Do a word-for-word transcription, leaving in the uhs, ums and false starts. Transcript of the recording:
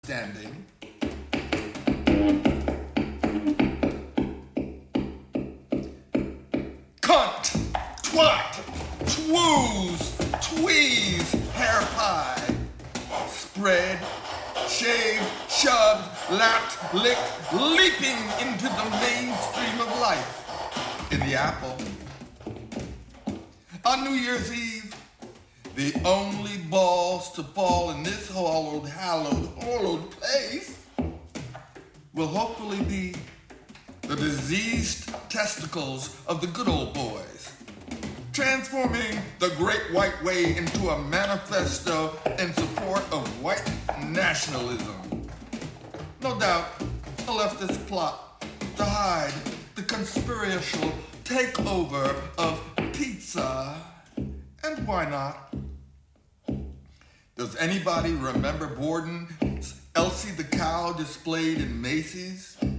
standing. Cunt, twat, twooze, tweeze, hair pie. Spread, shaved, shoved, lapped, licked, leaping into the mainstream of life. In the apple. On New Year's Eve, the only balls to fall in this hallowed, hallowed, hallowed place will hopefully be the diseased testicles of the good old boys, transforming the great white way into a manifesto in support of white nationalism. No doubt, a leftist plot to hide the conspiratorial takeover of pizza, and why not? Does anybody remember Borden's Elsie the Cow displayed in Macy's?